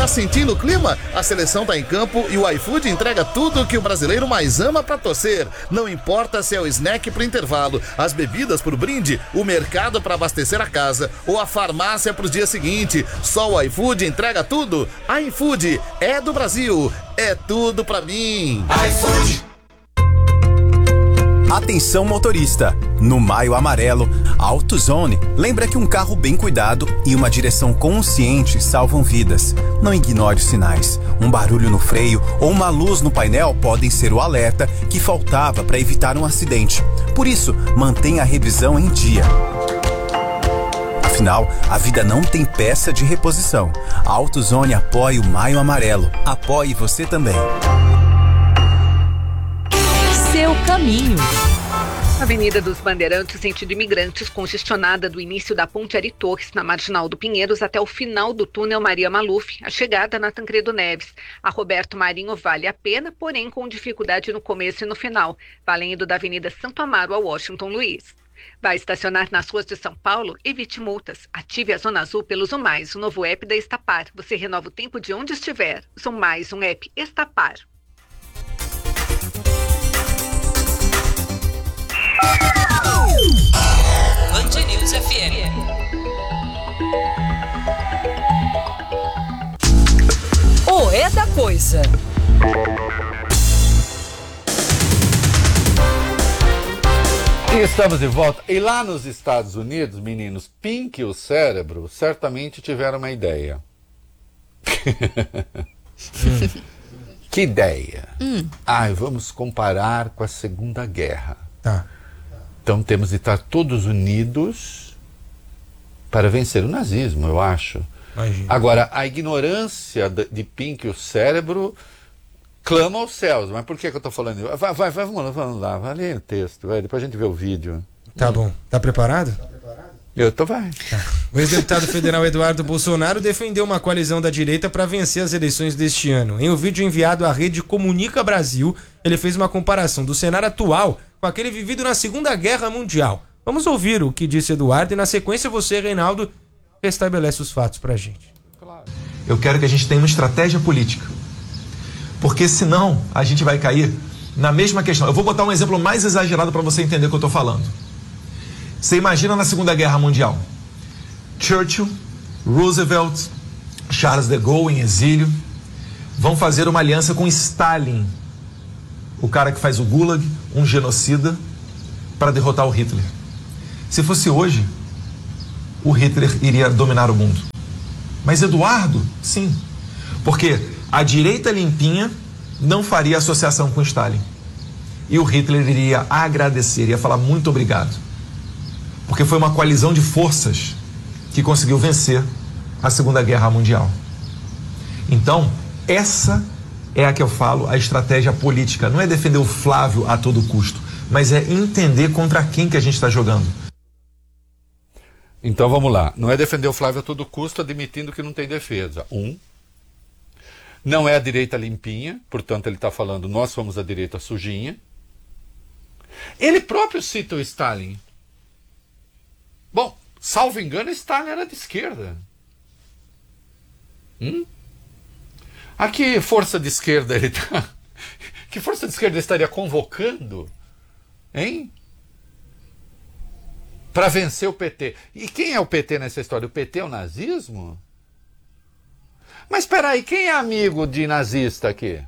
sentindo o clima? A seleção tá em campo e o iFood entrega tudo que o brasileiro mais ama pra torcer. Não importa se é o snack pro intervalo, as bebidas pro brinde, o mercado pra abastecer a casa ou a farmácia pro dia seguinte. Só o iFood entrega tudo. iFood é do Brasil, é tudo pra mim. iFood. Atenção motorista, no Maio Amarelo, a AutoZone lembra que um carro bem cuidado e uma direção consciente salvam vidas. Não ignore os sinais. Um barulho no freio ou uma luz no painel podem ser o alerta que faltava para evitar um acidente. Por isso, mantenha a revisão em dia. Afinal, a vida não tem peça de reposição. A AutoZone apoia o Maio Amarelo. Apoie você também. Seu caminho. Avenida dos Bandeirantes, sentido Imigrantes, congestionada do início da Ponte Ari Torres, na Marginal do Pinheiros, até o final do túnel Maria Maluf, a chegada na Tancredo Neves. A Roberto Marinho vale a pena, porém com dificuldade no começo e no final, valendo da Avenida Santo Amaro a Washington Luiz. Vai estacionar nas ruas de São Paulo? Evite multas. Ative a Zona Azul pelo Zumais, o novo app da Estapar. Você renova o tempo de onde estiver. Zumais, um app Estapar. Band News FM. O é da coisa. E estamos de volta. E lá nos Estados Unidos, meninos, Pink e o Cérebro certamente tiveram uma ideia. Que ideia? Vamos comparar com a Segunda Guerra. Tá. Então temos de estar todos unidos para vencer o nazismo, eu acho. Imagina. Agora, a ignorância de Pink e o Cérebro clama aos céus. Mas por que eu estou falando isso? Vamos lá, vai ler o texto, depois a gente vê o vídeo. Tá bom. Tá preparado? Vai. O ex-deputado federal Eduardo Bolsonaro defendeu uma coalizão da direita para vencer as eleições deste ano. Em um vídeo enviado à rede Comunica Brasil, ele fez uma comparação do cenário atual com aquele vivido na Segunda Guerra Mundial. Vamos ouvir o que disse Eduardo e, na sequência, você, Reinaldo, restabelece os fatos pra gente. Eu quero que a gente tenha uma estratégia política. Porque senão a gente vai cair na mesma questão. Eu vou botar um exemplo mais exagerado para você entender o que eu estou falando. Você imagina na Segunda Guerra Mundial, Churchill, Roosevelt, Charles de Gaulle em exílio, vão fazer uma aliança com Stalin, o cara que faz o Gulag, um genocida, para derrotar o Hitler. Se fosse hoje, o Hitler iria dominar o mundo. Mas Eduardo, sim, porque a direita limpinha não faria associação com Stalin. E o Hitler iria agradecer, iria falar muito obrigado. Porque foi uma coalizão de forças que conseguiu vencer a Segunda Guerra Mundial. Então, essa é a que eu falo, a estratégia política. Não é defender o Flávio a todo custo, mas é entender contra quem que a gente está jogando. Então vamos lá. Não é defender o Flávio a todo custo, admitindo que não tem defesa. Não é a direita limpinha, portanto ele está falando, nós somos a direita sujinha. Ele próprio cita o Stalin. Bom, salvo engano, Stalin era de esquerda. A que força de esquerda ele está? Que força de esquerda ele estaria convocando? Hein? Para vencer o PT. E quem é o PT nessa história? O PT é o nazismo? Mas espera aí, quem é amigo de nazista aqui?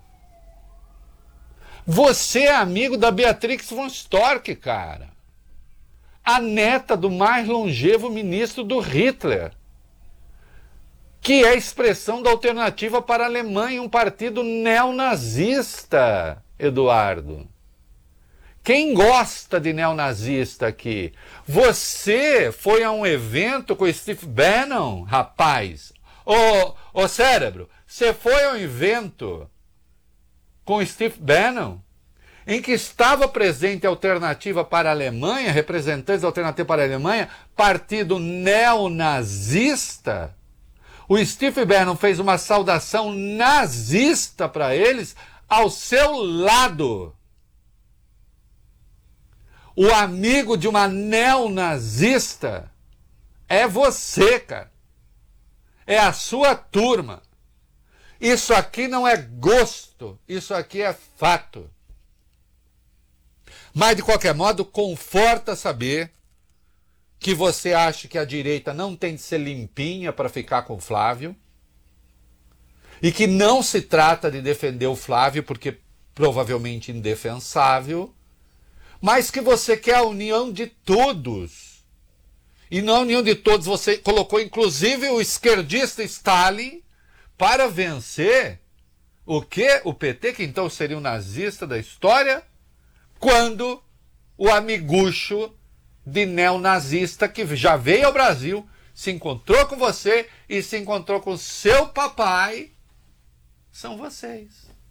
Você é amigo da Beatrix von Storch, cara. A neta do mais longevo ministro do Hitler, que é a expressão da Alternativa para a Alemanha, um partido neonazista, Eduardo. Quem gosta de neonazista aqui? Você foi a um evento com o Steve Bannon, rapaz. Ô Cérebro, você foi a um evento com o Steve Bannon, em que estava presente a Alternativa para a Alemanha, representantes da Alternativa para a Alemanha, partido neonazista. O Steve Bannon fez uma saudação nazista para eles ao seu lado. O amigo de uma neonazista é você, cara. É a sua turma. Isso aqui não é gosto, isso aqui é fato. Mas, de qualquer modo, conforta saber que você acha que a direita não tem de ser limpinha para ficar com o Flávio e que não se trata de defender o Flávio porque provavelmente indefensável, mas que você quer a união de todos. E na união de todos você colocou inclusive o esquerdista Stalin para vencer o quê? O PT, que então seria o nazista da história, quando o amigucho de neonazista que já veio ao Brasil, se encontrou com você e se encontrou com seu papai, são vocês.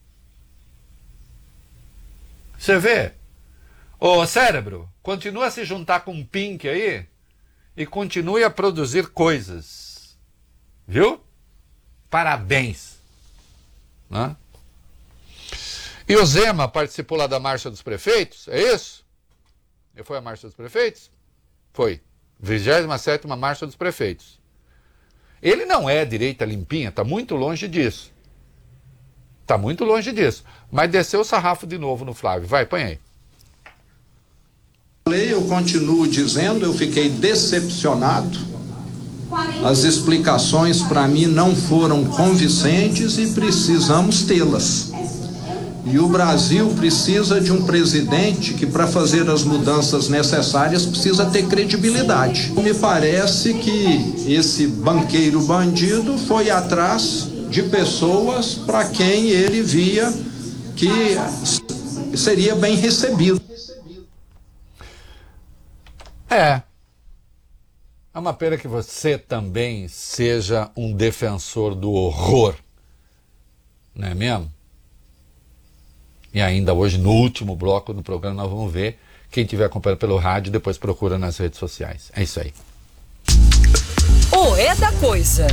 Você vê? Ô cérebro, continua a se juntar com um Pink aí e continue a produzir coisas. Viu? Parabéns. Né? E o Zema participou lá da Marcha dos Prefeitos, é isso? E foi a Marcha dos Prefeitos? Foi. 27ª Marcha dos Prefeitos. Ele não é direita limpinha, está muito longe disso. Está muito longe disso. Mas desceu o sarrafo de novo no Flávio. Vai, põe aí. Eu continuo dizendo, eu fiquei decepcionado. As explicações para mim não foram convincentes e precisamos tê-las. E o Brasil precisa de um presidente que, para fazer as mudanças necessárias, precisa ter credibilidade. Me parece que esse banqueiro bandido foi atrás de pessoas para quem ele via que seria bem recebido. É uma pena que você também seja um defensor do horror, não é mesmo? E ainda hoje, no último bloco do programa, nós vamos ver. Quem estiver acompanhando pelo rádio, depois procura nas redes sociais. É isso aí. O É da Coisa.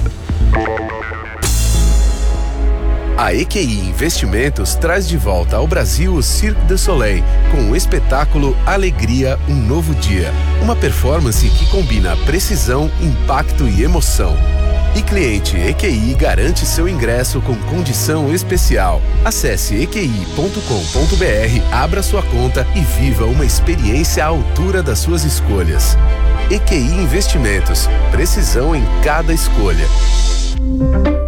A EQI Investimentos traz de volta ao Brasil o Cirque du Soleil, com o espetáculo Alegria, um Novo Dia. Uma performance que combina precisão, impacto e emoção. E cliente EQI garante seu ingresso com condição especial. Acesse equi.com.br, abra sua conta e viva uma experiência à altura das suas escolhas. EQI Investimentos, precisão em cada escolha.